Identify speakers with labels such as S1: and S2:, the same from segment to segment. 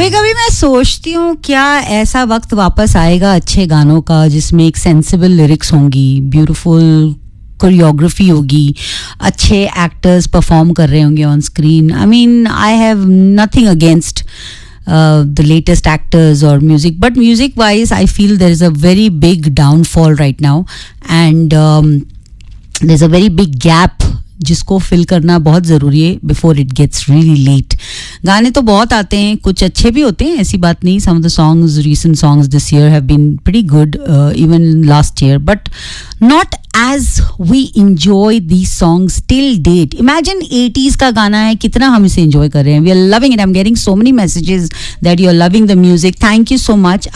S1: कभी कभी मैं सोचती हूँ क्या ऐसा वक्त वापस आएगा अच्छे गानों का जिसमें एक सेंसिबल लिरिक्स होंगी, ब्यूटीफुल कोरियोग्राफी होगी, अच्छे एक्टर्स परफॉर्म कर रहे होंगे on screen. I mean I have nothing against the latest actors or music, but music wise I feel there is a very big downfall right now, and there's a very big gap जिसको fill करना बहुत ज़रूरी है before it gets really late. गाने तो बहुत आते हैं, कुछ अच्छे भी होते हैं, ऐसी बात नहीं. सम of the songs, recent songs this year have been pretty good, even last year, but not as we enjoy these songs till date. Imagine 80s का गाना है, कितना हम इसे enjoy कर रहे हैं. We are loving it. I'm getting so many messages that you are loving the music. Thank you so much.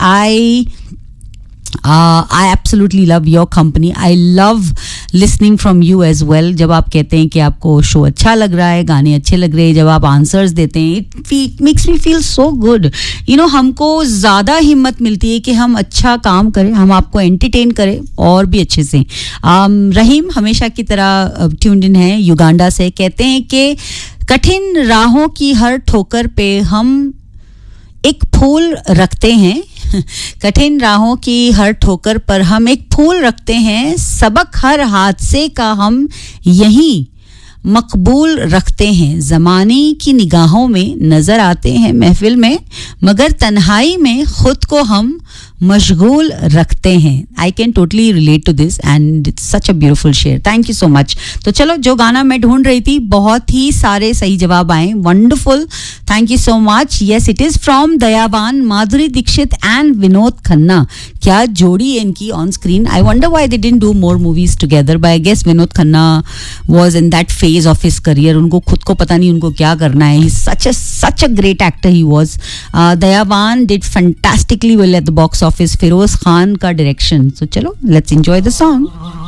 S1: I absolutely love your company. I love listening from you as well. जब आप कहते हैं कि आपको show अच्छा लग रहा है, गाने अच्छे लग रहे हैं, जब आप आंसर्स देते हैं, it makes me feel so good. You know, हमको ज़्यादा हिम्मत मिलती है कि हम अच्छा काम करें, हम आपको एंटरटेन करें और भी अच्छे से. रहीम हमेशा की तरह ट्यून्ड इन है युगांडा से. कहते हैं कि कठिन राहों की हर ठोकर पे हम एक फूल रखते हैं. कठिन राहों की हर ठोकर पर हम एक फूल रखते हैं. सबक हर हादसे का हम यहीं मकबूल रखते हैं. ज़माने की निगाहों में नज़र आते हैं महफिल में, मगर तन्हाई में खुद को हम मशगूल रखते हैं. I can totally relate to this and it's such a beautiful share. Thank you so much. तो चलो, जो गाना मैं ढूंढ रही थी, बहुत ही सारे सही जवाब आए. Wonderful, thank you so much. Yes, it is from दयावान, माधुरी दीक्षित एंड विनोद खन्ना. क्या जोड़ी है इनकी on screen. I wonder why they didn't do more movies together, but I guess Vinod Khanna was in that phase of his career. उनको खुद को पता नहीं उनको क्या करना है. ही such a great actor he was. दयावान did fantastically well at the box office. Firoz Khan का डायरेक्शन. So चलो, let's enjoy the song.